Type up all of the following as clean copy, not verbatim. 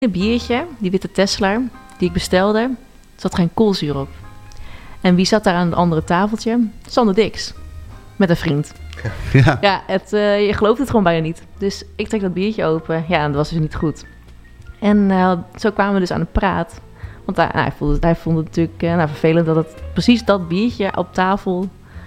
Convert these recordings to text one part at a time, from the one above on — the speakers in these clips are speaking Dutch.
Een biertje, die witte Tesla, die ik bestelde, zat geen koolzuur op. En wie zat daar aan het andere tafeltje? Sander Dix. Met een vriend. Ja, je gelooft het gewoon bijna niet. Dus ik trek dat biertje open. Ja, en dat was dus niet goed. En zo kwamen we dus aan de praat. Want hij vond het natuurlijk vervelend dat het precies dat biertje op tafel...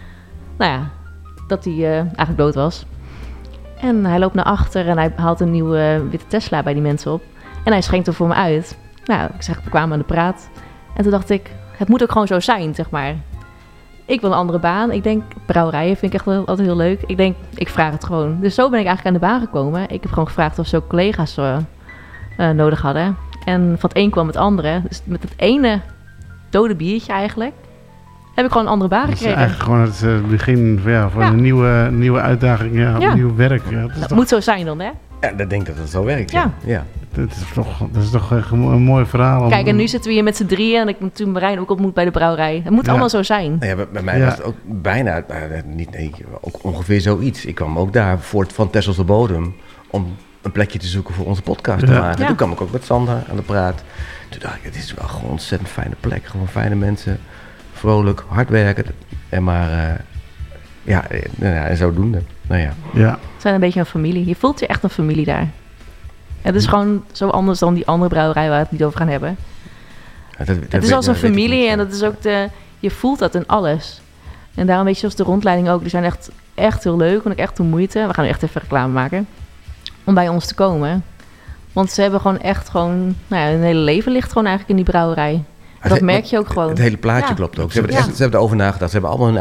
dat hij eigenlijk dood was. En hij loopt naar achter en hij haalt een nieuwe witte Tesla bij die mensen op. En hij schenkt er voor me uit. Nou, ik zeg, we kwamen aan de praat. En toen dacht ik, het moet ook gewoon zo zijn, zeg maar. Ik wil een andere baan. Ik denk, brouwerijen vind ik echt altijd heel leuk. Ik denk, ik vraag het gewoon. Dus zo ben ik eigenlijk aan de baan gekomen. Ik heb gewoon gevraagd of ze ook collega's nodig hadden. En van het een kwam het andere. Dus met het ene dode biertje eigenlijk... heb ik gewoon een andere baan gekregen. Dat is eigenlijk gewoon het begin van een nieuwe uitdaging, nieuw werk. Ja, dat moet zo zijn dan, hè? Ja, ik denk dat het zo werkt. Ja. Dat is toch een mooi verhaal. Kijk, en nu zitten we hier met z'n drieën en ik heb toen Marijn ook ontmoet bij de brouwerij. Het moet allemaal zo zijn. Nou ja, bij mij was het ook bijna, ook ongeveer zoiets. Ik kwam ook daar van Texelse Bodem om een plekje te zoeken voor onze podcast te maken. Ja. Toen kwam ik ook met Sander aan de praat. Toen dacht ik, het is wel gewoon een ontzettend fijne plek. Gewoon fijne mensen, vrolijk, hard werken. En en zodoende. Ja. We zijn een beetje een familie. Je voelt je echt een familie daar. Het is gewoon zo anders dan die andere brouwerij waar we het niet over gaan hebben. Het is als een familie en dat is ook je voelt dat in alles. En daarom weet je, zoals de rondleiding ook, die zijn echt heel leuk en ook echt de moeite. We gaan nu echt even reclame maken om bij ons te komen. Want ze hebben gewoon echt hun hele leven ligt gewoon eigenlijk in die brouwerij. Dat merk je ook gewoon. Het hele plaatje klopt ook. Ze hebben erover nagedacht. Ze hebben allemaal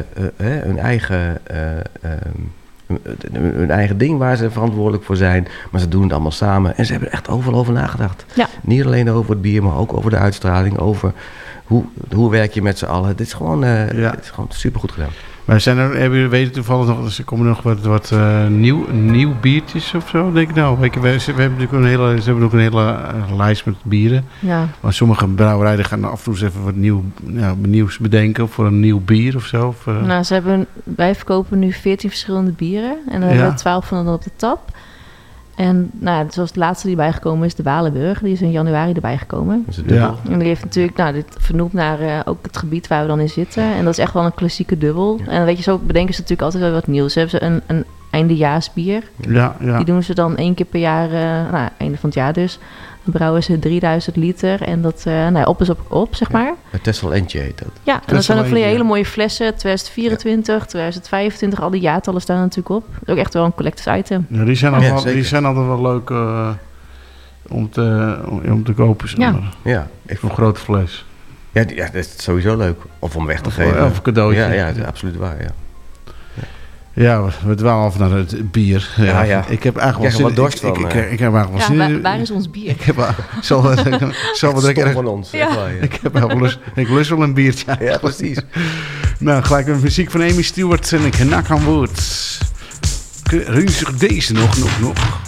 hun eigen ding waar ze verantwoordelijk voor zijn. Maar ze doen het allemaal samen. En ze hebben er echt overal over nagedacht. Ja. Niet alleen over het bier, maar ook over de uitstraling. Over hoe werk je met z'n allen. Dit is gewoon, het is gewoon supergoed gedaan. Maar weten toevallig nog, er komen nog wat nieuw biertjes of zo, denk ik nou. We hebben natuurlijk een hele lijst met bieren. Ja. Maar sommige brouwerijen gaan af en toe eens even wat nieuws bedenken voor een nieuw bier of zo. Wij verkopen nu 14 verschillende bieren en dan hebben we 12 van op de tap. En zoals de laatste die bijgekomen is, de Walenburg. Die is in januari erbij gekomen. Dat is een dubbel. En die heeft natuurlijk, dit vernoemd naar ook het gebied waar we dan in zitten. En dat is echt wel een klassieke dubbel. Ja. En weet je, zo bedenken ze natuurlijk altijd wel wat nieuws. Ze hebben een eindejaarsbier. Ja. Die doen ze dan 1 keer per jaar, einde van het jaar dus. Dan brouwen ze 3000 liter en dat op is op, zeg maar. Het Texel Entje heet dat. Ja, en dat zijn ook van die hele mooie flessen. 2024, 2025, al die jaartallen staan er natuurlijk op. Dat is ook echt wel een collectors item. Ja, die zijn altijd wel leuk om te kopen. Ja. Een grote fles. Ja, dat is sowieso leuk. Of om weg te geven. Of een cadeautje. Ja, dat is absoluut waar, ja. Ja, we dwalen af naar het bier. Ja. Ik heb eigenlijk wel wat dorst van. Ik heb eigenlijk wel zin. Waar is ons bier? Ik heb zal wat van ons. Ja. Ik heb wel lust. Ik lust wel een biertje. Ja, precies. Nou, gelijk met muziek van Amy Stewart en ik nak aan woord. Rustig deze nog.